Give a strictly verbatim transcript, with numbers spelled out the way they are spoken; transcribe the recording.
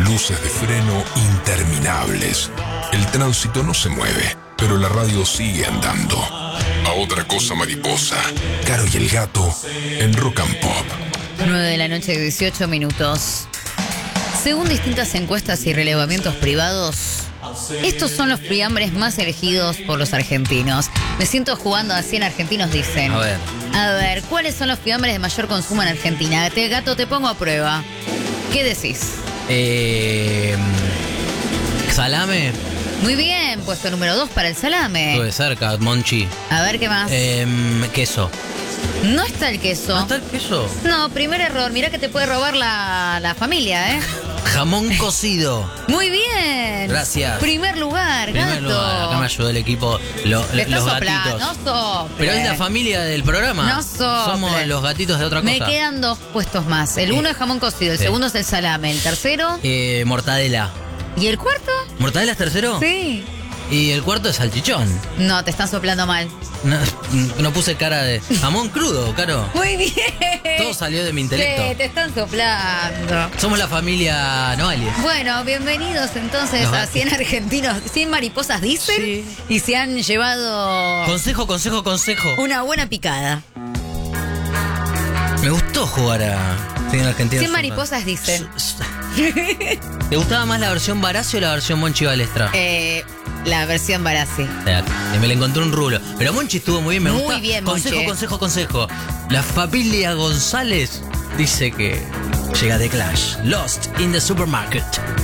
Luces de freno interminables. El tránsito no se mueve, pero la radio sigue andando. A otra cosa mariposa. Caro y el gato en Rock and Pop. nueve de la noche, dieciocho minutos. Según distintas encuestas y relevamientos privados, estos son los fiambres más elegidos por los argentinos. Me siento jugando a cien argentinos, dicen. A ver. A ver, ¿cuáles son los fiambres de mayor consumo en Argentina? Te, gato, te pongo a prueba. ¿Qué decís? Eh, salame. Muy bien, puesto número dos para el salame. Estuve cerca, Monchi. A ver, ¿qué más? Eh, queso. No está el queso. ¿No está el queso? No, primer error. Mirá que te puede robar la, la familia, ¿eh? Jamón cocido. Muy bien. Gracias. Primer lugar, Primer gato. lugar, acá me ayudó el equipo, lo- Le los estás soplando, gatitos. no sople. Pero es la familia del programa. No sople. Somos los gatitos de otra cosa. Me quedan dos puestos más. El Sí. uno es jamón cocido, el Sí. segundo es el salame, el tercero. Eh, mortadela. ¿Y el cuarto? ¿Mortadela es tercero? Sí. Y el cuarto es salchichón. No, te están soplando mal. No, no puse cara de jamón crudo, Caro. Muy bien. Todo salió de mi intelecto. Sí, te están soplando. Somos la familia Noalia. Bueno, bienvenidos entonces Los a cien argentinos, cien mariposas dicen, Sí. y se han llevado Consejo, consejo, consejo. una buena picada. Me gustó jugar a cien argentinos. cien mariposas dicen. ¿Te gustaba más la versión Barassi o la versión Monchi Balestra? Eh, la versión Barassi. Eh, Me le encontré un rulo. Pero Monchi estuvo muy bien, me Muy gusta. bien, Consejo, Monchi. consejo, consejo. La familia González dice que llega The Clash. Lost in the Supermarket.